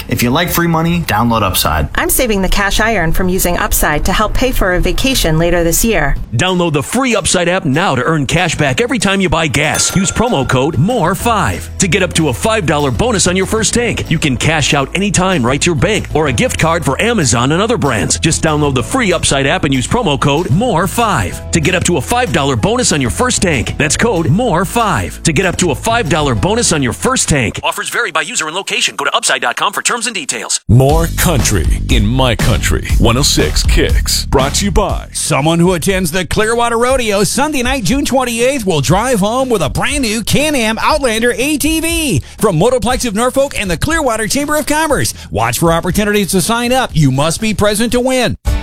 bank. If you like free money, download Upside. I'm saving the cash I earn from using Upside to help pay for a vacation later this year. Download the free Upside app now to earn cash back every time you buy gas. Use promo code MORE5 to get up to a $5 bonus on your first tank. You can cash out anytime right to your bank or a gift card for Amazon and other brands. Just download the free Upside app and use promo code MORE5 to get up to a $5 bonus on your first tank. That's code MORE5 to get up to a $5 bonus on your first tank. Offers vary by user and location. Go to upside.com for terms and details. More country in my country. 106 Kicks. Brought to you by someone who attends the Clearwater Rodeo Sunday night, June 28th, will drive home with a brand new Can-Am Outlander ATV from Motoplex of Norfolk and the Clearwater Chamber of Commerce. Watch for opportunities to sign up. You must be present to win.